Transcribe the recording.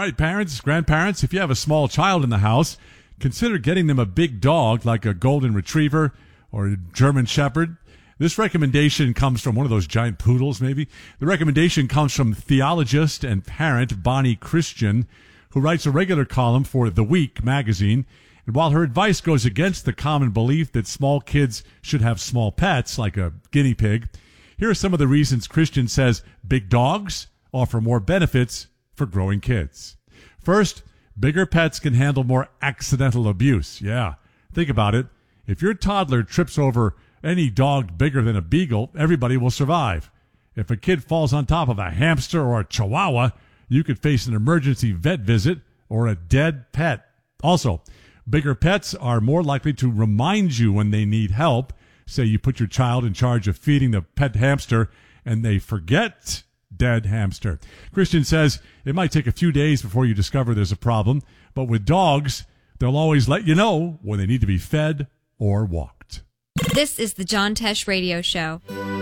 right, parents, grandparents, if you have a small child in the house, consider getting them a big dog like a golden retriever or a German shepherd. This recommendation comes from one of those giant poodles, maybe. The recommendation comes from theologist and parent Bonnie Christian, who writes a regular column for The Week magazine. And while her advice goes against the common belief that small kids should have small pets, like a guinea pig, here are some of the reasons Christian says big dogs offer more benefits for growing kids. First, bigger pets can handle more accidental abuse. Yeah, think about it. If your toddler trips over any dog bigger than a beagle, everybody will survive. If a kid falls on top of a hamster or a chihuahua, you could face an emergency vet visit or a dead pet. Also, bigger pets are more likely to remind you when they need help. Say you put your child in charge of feeding the pet hamster and they forget dead hamster. Christian says it might take a few days before you discover there's a problem, but with dogs, they'll always let you know when they need to be fed or walked. This is the John Tesh Radio Show.